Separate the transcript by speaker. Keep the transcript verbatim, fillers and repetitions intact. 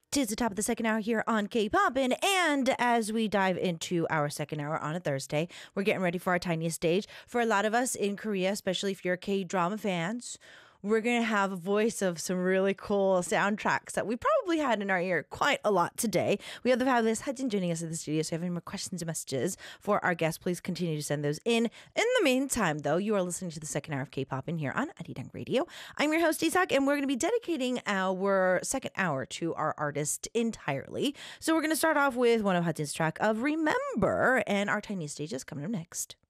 Speaker 1: Tis the top of the second hour here on K-Poppin', and as we dive into our second hour on a Thursday, we're getting ready for our tiniest stage. For a lot of us in Korea, especially if you're K-drama fans, we're going to have a voice of some really cool soundtracks that we probably had in our ear quite a lot today. We have the fabulous Hudson joining us in the studio, so if you have any more questions or messages for our guests, please continue to send those in. In the meantime, though, you are listening to the second hour of K-Poppin' here on Arirang Radio. I'm your host, Isak, and we're going to be dedicating our second hour to our artist entirely. So we're going to start off with one of Hudson's track of Remember, and our tiny stage is coming up next.